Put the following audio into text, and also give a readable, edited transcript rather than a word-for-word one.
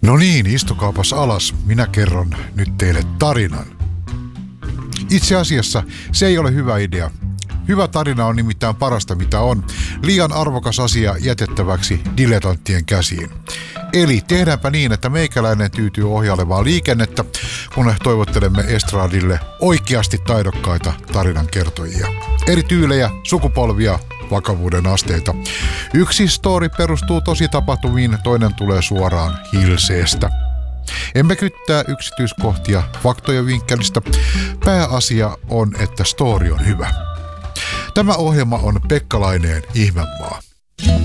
No niin, istukaapas alas. Minä kerron nyt teille tarinan. Itse asiassa se ei ole hyvä idea. Hyvä tarina on nimittäin parasta mitä on. Liian arvokas asia jätettäväksi dilettanttien käsiin. Eli tehdäänpä niin, että meikäläinen tyytyy ohjailemaan liikennettä, kun toivottelemme estradille oikeasti taidokkaita tarinankertojia. Eri tyylejä, sukupolvia, vakavuuden asteita. Yksi story perustuu tositapahtumiin, toinen tulee suoraan hilseestä. Emme kyttää yksityiskohtia faktojen vinkkelistä. Pääasia on, että story on hyvä. Tämä ohjelma on Pekka Laineen Ihmemaa.